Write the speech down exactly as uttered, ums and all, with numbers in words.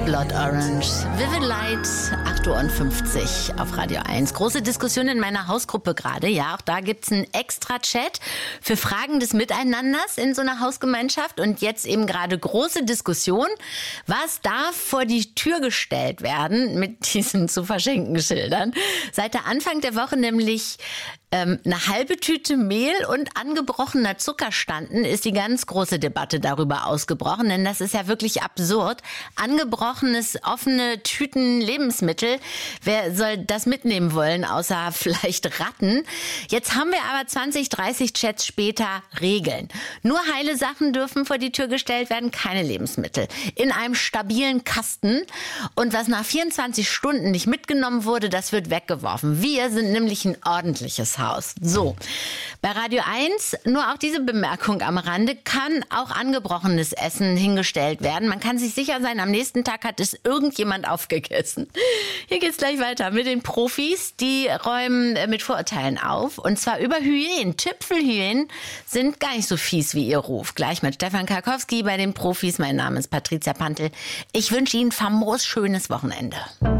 Blood Orange. Vivid Light, acht Uhr fünfzig auf Radio eins. Große Diskussion in meiner Hausgruppe gerade. Ja, auch da gibt's einen Extra-Chat für Fragen des Miteinanders in so einer Hausgemeinschaft. Und jetzt eben gerade große Diskussion. Was darf vor die Tür gestellt werden mit diesen zu verschenken Schildern? Seit der Anfang der Woche nämlich ähm, eine halbe Tüte Mehl und angebrochener Zucker standen, ist die ganz große Debatte darüber ausgebrochen. Denn das ist ja wirklich absurd. Angebrochenes, offene Tüten Lebensmittel. Wer soll das mitnehmen wollen, außer vielleicht Ratten? Jetzt haben wir aber zwanzig, dreißig Chats später Regeln. Nur heile Sachen dürfen vor die Tür gestellt werden, keine Lebensmittel. In einem stabilen Kasten. Und was nach vierundzwanzig Stunden nicht mitgenommen wurde, das wird weggeworfen. Wir sind nämlich ein ordentliches Haus. So, bei Radio eins nur auch diese Bemerkung am Rande, kann auch angebrochenes Essen hingestellt werden. Man kann sich sicher sein, am nächsten Tag hat es irgendjemand aufgegessen. Hier geht's gleich weiter mit den Profis. Die räumen mit Vorurteilen auf. Und zwar über Hyänen. Tüpfelhyänen sind gar nicht so fies wie ihr Ruf. Gleich mit Stefan Karkowski bei den Profis. Mein Name ist Patricia Pantel. Ich wünsche Ihnen ein famos schönes Wochenende.